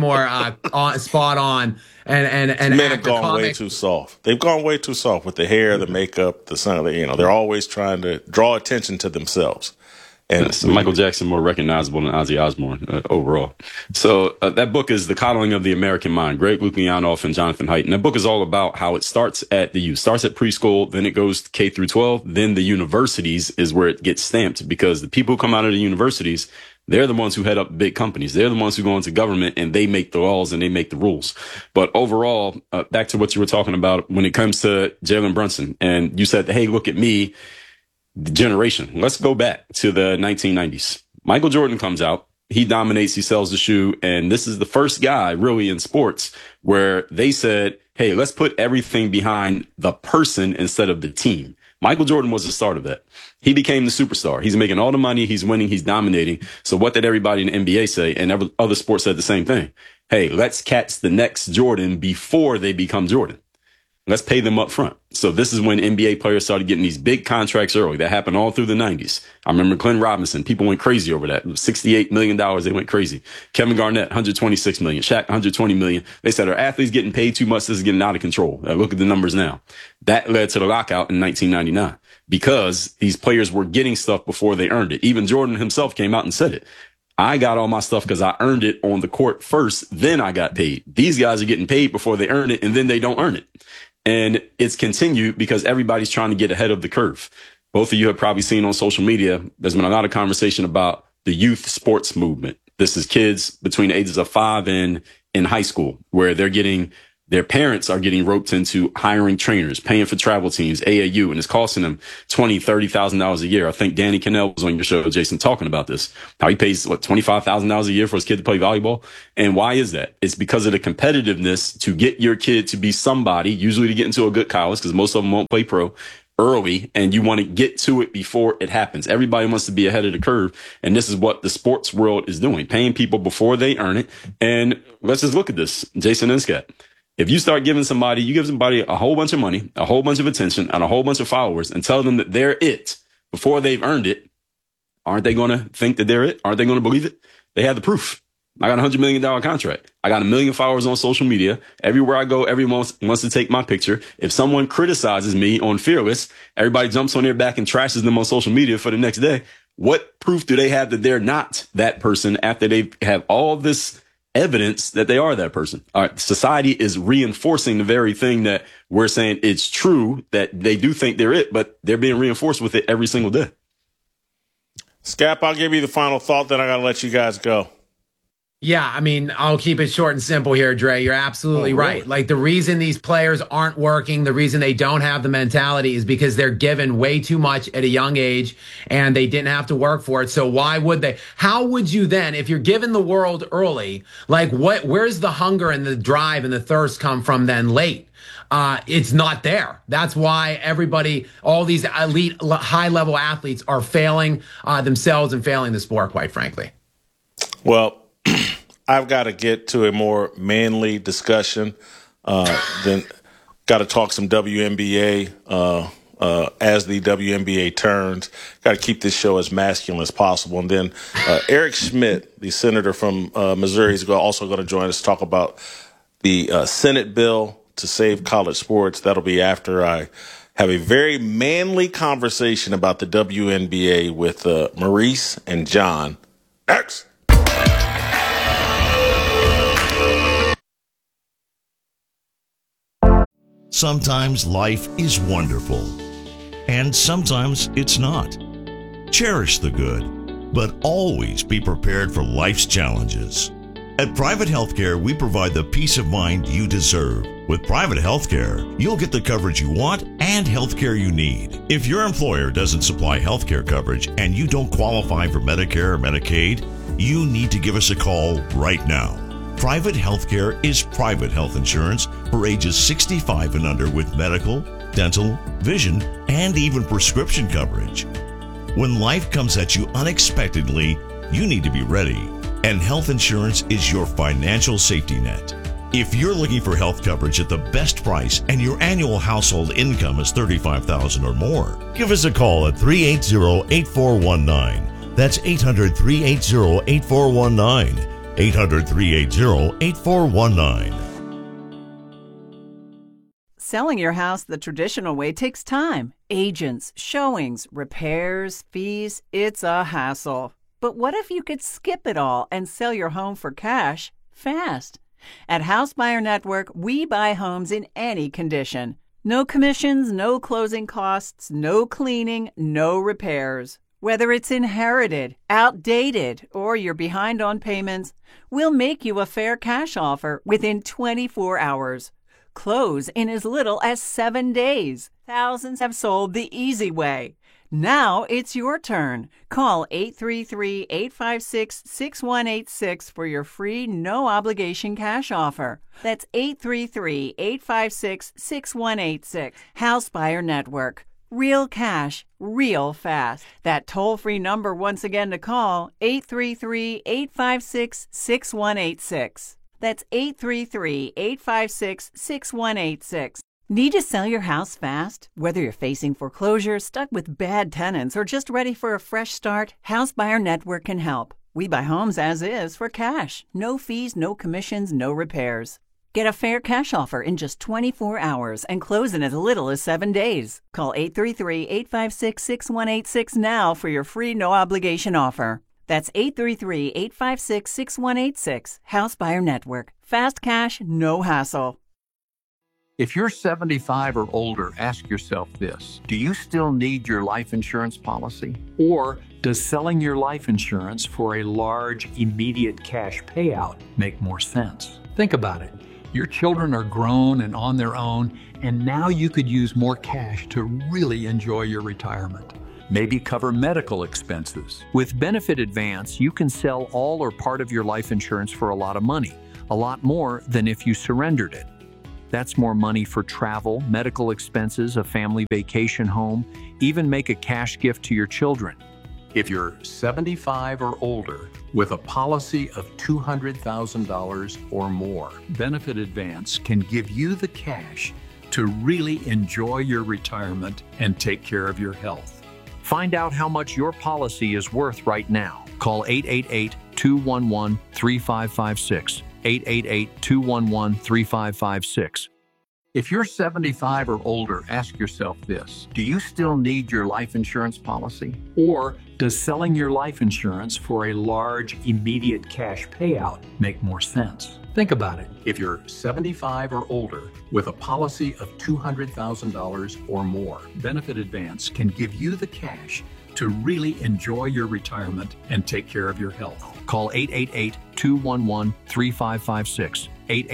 spot on. And men have gone way too soft. They've gone way too soft with the hair, the makeup, the sun. They're always trying to draw attention to themselves. And so Michael Jackson more recognizable than Ozzy Osbourne overall. So that book is The Coddling of the American Mind, Greg Lukianoff and Jonathan Haidt. And that book is all about how it starts at the youth, starts at preschool, then it goes to K through 12, then the universities is where it gets stamped, because the people who come out of the universities, they're the ones who head up big companies. They're the ones who go into government and they make the laws and they make the rules. But overall, back to what you were talking about when it comes to Jalen Brunson, and you said, hey, look at me. The generation. Let's go back to the 1990s. Michael Jordan comes out. He dominates. He sells the shoe. And this is the first guy really in sports where they said, hey, let's put everything behind the person instead of the team. Michael Jordan was the start of that. He became the superstar. He's making all the money. He's winning. He's dominating. So what did everybody in the NBA say? And other sports said the same thing. Hey, let's catch the next Jordan before they become Jordan. Let's pay them up front. So this is when NBA players started getting these big contracts early. That happened all through the 90s. I remember Glenn Robinson. People went crazy over that. It was $68 million. They went crazy. Kevin Garnett, $126 million. Shaq, $120 million. They said, our athletes getting paid too much. This is getting out of control. Look at the numbers now. That led to the lockout in 1999 because these players were getting stuff before they earned it. Even Jordan himself came out and said it. I got all my stuff because I earned it on the court first, then I got paid. These guys are getting paid before they earn it, and then they don't earn it. And it's continued because everybody's trying to get ahead of the curve. Both of you have probably seen on social media, there's been a lot of conversation about the youth sports movement. This is kids between the ages of 5 and in high school, where their parents are getting roped into hiring trainers, paying for travel teams, AAU, and it's costing them $20,000, $30,000 a year. I think Danny Cannell was on your show, Jason, talking about this, how he pays, $25,000 a year for his kid to play volleyball. And why is that? It's because of the competitiveness to get your kid to be somebody, usually to get into a good college, because most of them won't play pro early, and you want to get to it before it happens. Everybody wants to be ahead of the curve, and this is what the sports world is doing, paying people before they earn it. And let's just look at this, Jason Inscat. If you start giving somebody, you give somebody a whole bunch of money, a whole bunch of attention, and a whole bunch of followers, and tell them that they're it before they've earned it, aren't they going to think that they're it? Aren't they going to believe it? They have the proof. I got a $100 million contract. I got 1 million followers on social media. Everywhere I go, everyone wants to take my picture. If someone criticizes me on Fearless, everybody jumps on their back and trashes them on social media for the next day. What proof do they have that they're not that person after they have all this evidence that they are that person? All right, society is reinforcing the very thing that we're saying it's true, that they do think they're it, but they're being reinforced with it every single day. Scap, I'll give you the final thought, then I got to let you guys go. Yeah, I mean, I'll keep it short and simple here, Dre. You're absolutely right. Like, the reason these players aren't working, the reason they don't have the mentality is because they're given way too much at a young age and they didn't have to work for it. So why would they? How would you then, if you're given the world early, like where's the hunger and the drive and the thirst come from then late? It's not there. That's why everybody, all these elite, high-level athletes are failing themselves and failing the sport, quite frankly. Well, I've got to get to a more manly discussion. Then got to talk some WNBA as the WNBA turns. Got to keep this show as masculine as possible. And then Eric Schmidt, the senator from Missouri, is also going to join us to talk about the Senate bill to save college sports. That'll be after I have a very manly conversation about the WNBA with Maurice and John. Next. Sometimes life is wonderful, and sometimes it's not. Cherish the good, but always be prepared for life's challenges. At Private Healthcare, we provide the peace of mind you deserve. With Private Healthcare, you'll get the coverage you want and healthcare you need. If your employer doesn't supply healthcare coverage and you don't qualify for Medicare or Medicaid, you need to give us a call right now. Private Healthcare is private health insurance for ages 65 and under with medical, dental, vision, and even prescription coverage. When life comes at you unexpectedly, you need to be ready, and health insurance is your financial safety net. If you're looking for health coverage at the best price and your annual household income is $35,000 or more, give us a call at 380-8419. That's 800-380-8419. 800-380-8419. Selling your house the traditional way takes time. Agents, showings, repairs, fees, it's a hassle. But what if you could skip it all and sell your home for cash fast? At House Buyer Network, we buy homes in any condition. No commissions, no closing costs, no cleaning, no repairs. Whether it's inherited, outdated, or you're behind on payments, we'll make you a fair cash offer within 24 hours. Close in as little as 7 days. Thousands have sold the easy way. Now it's your turn. Call 833-856-6186 for your free, no-obligation cash offer. That's 833-856-6186. House Buyer Network. Real cash, real fast. That toll-free number once again to call, 833-856-6186. That's 833-856-6186. Need to sell your house fast? Whether you're facing foreclosure, stuck with bad tenants, or just ready for a fresh start, House Buyer Network can help. We buy homes as is for cash. No fees, no commissions, no repairs. Get a fair cash offer in just 24 hours and close in as little as 7 days. Call 833-856-6186 now for your free no-obligation offer. That's 833-856-6186. House Buyer Network. Fast cash, no hassle. If you're 75 or older, ask yourself this. Do you still need your life insurance policy? Or does selling your life insurance for a large, immediate cash payout make more sense? Think about it. Your children are grown and on their own, and now you could use more cash to really enjoy your retirement. Maybe cover medical expenses. With Benefit Advance, you can sell all or part of your life insurance for a lot of money, a lot more than if you surrendered it. That's more money for travel, medical expenses, a family vacation home, even make a cash gift to your children. If you're 75 or older with a policy of $200,000 or more, Benefit Advance can give you the cash to really enjoy your retirement and take care of your health. Find out how much your policy is worth right now. Call 888-211-3556. 888-211-3556. If you're 75 or older, ask yourself this. Do you still need your life insurance policy? Or does selling your life insurance for a large, immediate cash payout make more sense? Think about it. If you're 75 or older with a policy of $200,000 or more, Benefit Advance can give you the cash to really enjoy your retirement and take care of your health. Call 888-211-3556.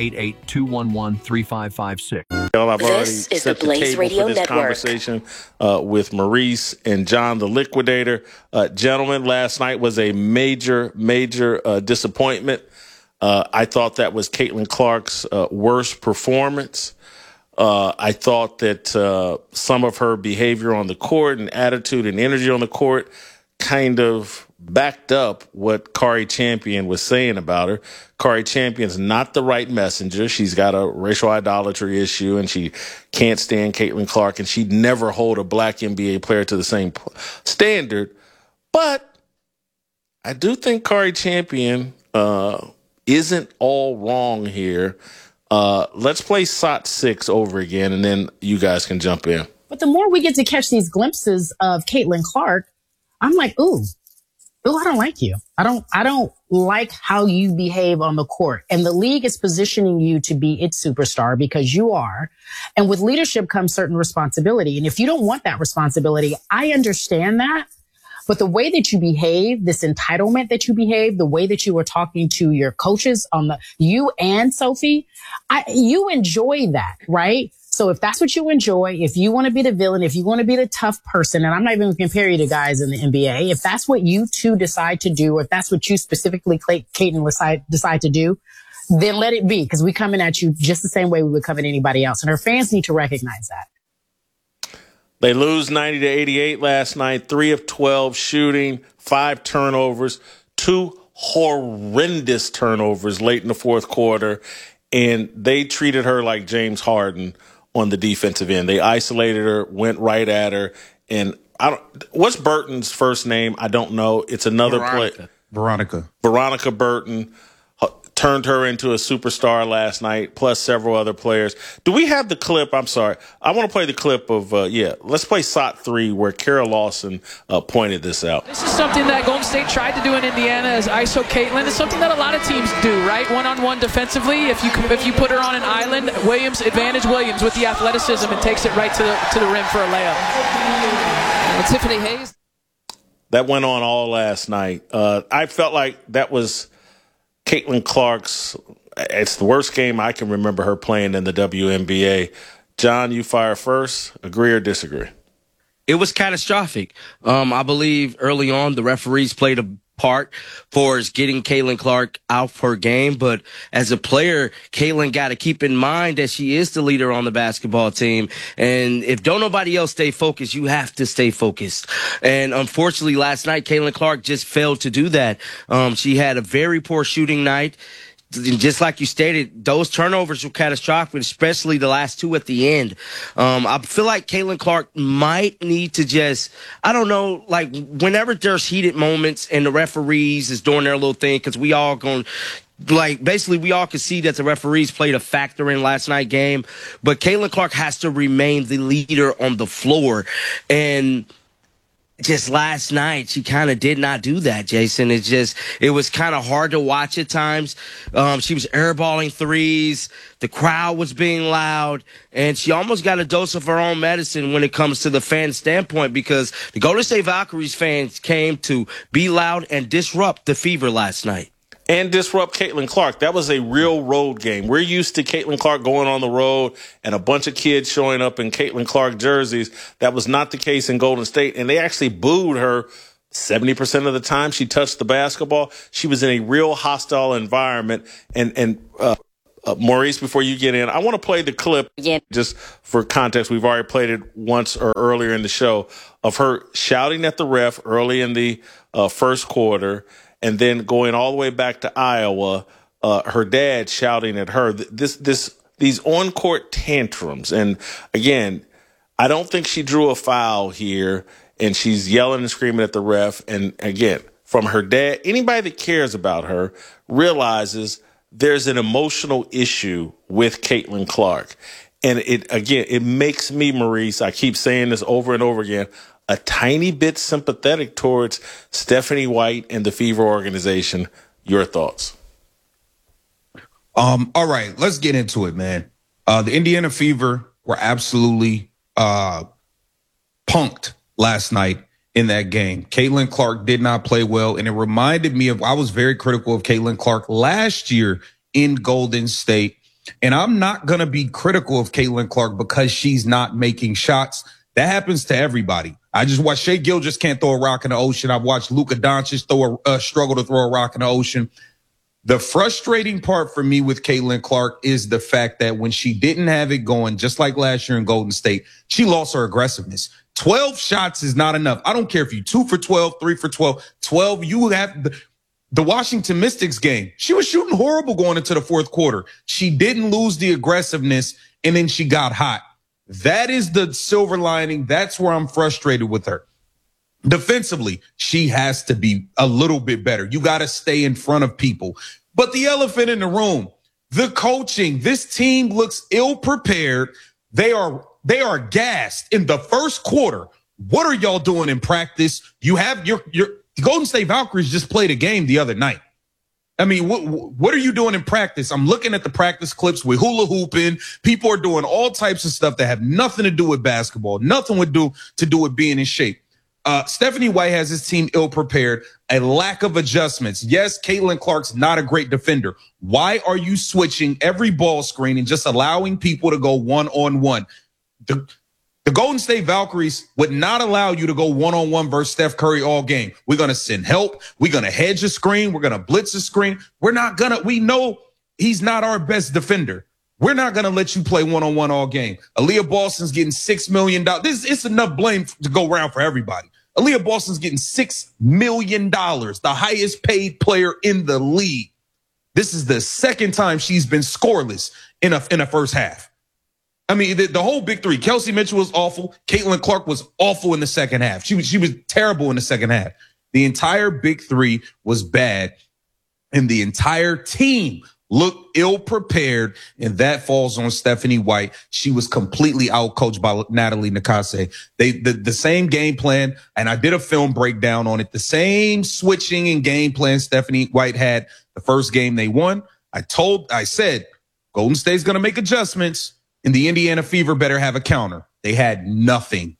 888-211-3556. I've already set the table for this conversation with Maurice and John the Liquidator. Gentlemen, last night was a major disappointment. I thought that was Caitlin Clark's worst performance. I thought that some of her behavior on the court and attitude and energy on the court kind of backed up what Kari Champion was saying about her. Kari Champion's not the right messenger. She's got a racial idolatry issue, and she can't stand Caitlin Clark, and she'd never hold a black NBA player to the same standard. But I do think Kari Champion isn't all wrong here. Let's play SOT 6 over again, and then you guys can jump in. But the more we get to catch these glimpses of Caitlin Clark, I'm like, ooh, I don't like you. I don't like how you behave on the court. And the league is positioning you to be its superstar because you are. And with leadership comes certain responsibility. And if you don't want that responsibility, I understand that. But the way that you behave, this entitlement that you behave, the way that you were talking to your coaches you and Sophie, you enjoy that, right? So if that's what you enjoy, if you want to be the villain, if you want to be the tough person, and I'm not even going to compare you to guys in the NBA, if that's what you two decide to do, or if that's what you specifically, Caitlin, decide to do, then let it be, because we're coming at you just the same way we would come at anybody else. And her fans need to recognize that. They lose 90-88 last night, 3 of 12 shooting, 5 turnovers, 2 horrendous turnovers late in the fourth quarter, and they treated her like James Harden on the defensive end. They isolated her, went right at her, and what's Burton's first name? I don't know. It's another play. Veronica Burton turned her into a superstar last night, plus several other players. Do we have the clip? I'm sorry. I want to play the clip of, let's play SOT 3 where Kara Lawson pointed this out. This is something that Golden State tried to do in Indiana as ISO Caitlin. It's something that a lot of teams do, right? One-on-one defensively. If you put her on an island, Williams with the athleticism and takes it right to the rim for a layup. Tiffany Hayes. That went on all last night. I felt like that was Caitlin Clark's, it's the worst game I can remember her playing in the WNBA. John, you fire first. Agree or disagree? It was catastrophic. I believe early on the referees played a part for getting Caitlin Clark out her game. But as a player, Caitlin got to keep in mind that she is the leader on the basketball team. And if don't nobody else stay focused, you have to stay focused. And unfortunately, last night, Caitlin Clark just failed to do that. She had a very poor shooting night. Just like you stated, those turnovers were catastrophic, especially the last 2 at the end. I feel like Caitlin Clark might need to just, I don't know, like whenever there's heated moments and the referees is doing their little thing, because we all going, like basically we all could see that the referees played a factor in last night's game, but Caitlin Clark has to remain the leader on the floor. And just last night, she kind of did not do that, Jason. It was kind of hard to watch at times. She was airballing threes. The crowd was being loud, and she almost got a dose of her own medicine when it comes to the fan standpoint, because the Golden State Valkyries fans came to be loud and disrupt the Fever last night. And disrupt Caitlin Clark. That was a real road game. We're used to Caitlin Clark going on the road and a bunch of kids showing up in Caitlin Clark jerseys. That was not the case in Golden State, and they actually booed her 70% of the time she touched the basketball. She was in a real hostile environment. And Maurice, before you get in, I want to play the clip just for context. We've already played it once or earlier in the show of her shouting at the ref early in the first quarter. And then going all the way back to Iowa, her dad shouting at her. These on-court tantrums. And again, I don't think she drew a foul here, and she's yelling and screaming at the ref. And again, from her dad, anybody that cares about her realizes there's an emotional issue with Caitlin Clark. And it makes me, Maurice, I keep saying this over and over again, a tiny bit sympathetic towards Stephanie White and the Fever organization. Your thoughts? All right, let's get into it, man. The Indiana Fever were absolutely punked last night in that game. Caitlin Clark did not play well, and it reminded me of, I was very critical of Caitlin Clark last year in Golden State, and I'm not going to be critical of Caitlin Clark because she's not making shots. That happens to everybody. I just watched Shai Gilgeous can't throw a rock in the ocean. I've watched Luka Doncic struggle to throw a rock in the ocean. The frustrating part for me with Caitlin Clark is the fact that when she didn't have it going, just like last year in Golden State, she lost her aggressiveness. 12 shots is not enough. I don't care if you 2 for 12, 3 for 12, 12. You have the Washington Mystics game. She was shooting horrible going into the fourth quarter. She didn't lose the aggressiveness, and then she got hot. That is the silver lining. That's where I'm frustrated with her. Defensively, she has to be a little bit better. You got to stay in front of people. But the elephant in the room, the coaching, this team looks ill-prepared. They are gassed in the first quarter. What are y'all doing in practice? You have your Golden State Valkyries just played a game the other night. I mean, what are you doing in practice? I'm looking at the practice clips with hula hooping. People are doing all types of stuff that have nothing to do with basketball, nothing to do with being in shape. Stephanie White has his team ill-prepared, a lack of adjustments. Yes, Caitlin Clark's not a great defender. Why are you switching every ball screen and just allowing people to go one-on-one? The Golden State Valkyries would not allow you to go one-on-one versus Steph Curry all game. We're going to send help. We're going to hedge a screen. We're going to blitz a screen. We know he's not our best defender. We're not going to let you play one-on-one all game. Aaliyah Boston's getting $6 million. It's enough blame to go around for everybody. Aaliyah Boston's getting $6 million, the highest paid player in the league. This is the second time she's been scoreless in a first half. I mean, the whole big three. Kelsey Mitchell was awful. Caitlin Clark was awful in the second half. She was terrible in the second half. The entire big three was bad, and the entire team looked ill-prepared, and that falls on Stephanie White. She was completely outcoached by Natalie Nakase. The same game plan, and I did a film breakdown on it, the same switching and game plan Stephanie White had the first game they won. I said, Golden State's going to make adjustments, and the Indiana Fever better have a counter. They had nothing.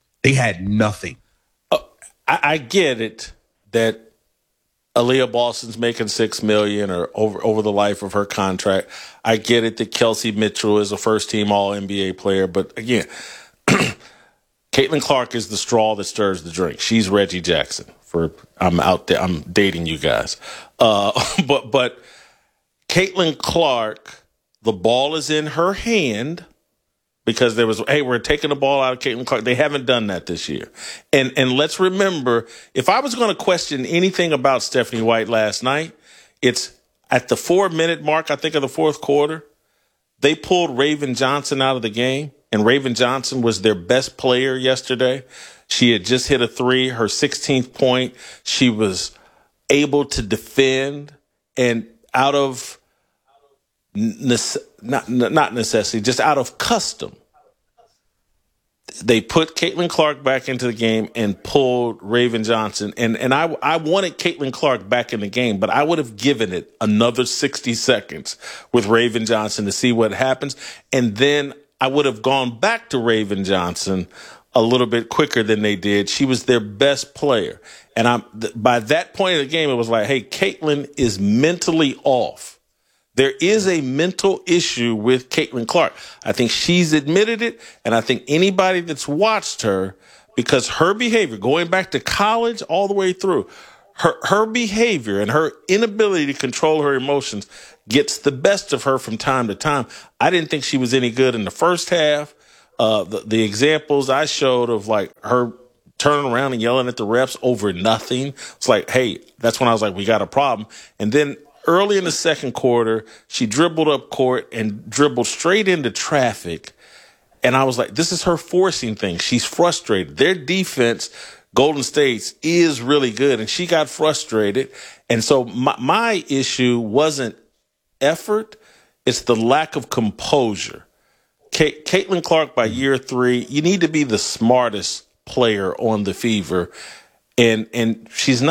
I get it that Aaliyah Boston's making $6 million or over the life of her contract. I get it that Kelsey Mitchell is a first-team All-NBA player, but again, Caitlin Clark is the straw that stirs the drink. She's Reggie Jackson. I'm out there. I'm dating you guys, but Caitlin Clark, the ball is in her hand. Because we're taking the ball out of Caitlin Clark. They haven't done that this year. And let's remember, if I was going to question anything about Stephanie White last night, it's at the 4-minute mark, I think, of the fourth quarter, they pulled Raven Johnson out of the game, and Raven Johnson was their best player yesterday. She had just hit a three, her 16th point. She was able to defend, and out of not necessity, just out of custom. they put Caitlin Clark back into the game and pulled Raven Johnson. And I wanted Caitlin Clark back in the game, but I would have given it another 60 seconds with Raven Johnson to see what happens. And then I would have gone back to Raven Johnson a little bit quicker than they did. She was their best player. And by that point of the game, it was like, hey, Caitlin is mentally off. There is a mental issue with Caitlin Clark. I think she's admitted it, and I think anybody that's watched her, because her behavior, going back to college all the way through, her behavior and her inability to control her emotions gets the best of her from time to time. I didn't think she was any good in the first half. The examples I showed of like her turning around and yelling at the refs over nothing, it's like, hey, that's when I was like, we got a problem. And then early in the second quarter, she dribbled up court and dribbled straight into traffic. And I was like, this is her forcing things. She's frustrated. Their defense, Golden State's, is really good. And she got frustrated. And so my issue wasn't effort. It's the lack of composure. Caitlin Clark, by year 3, you need to be the smartest player on the Fever. And she's not.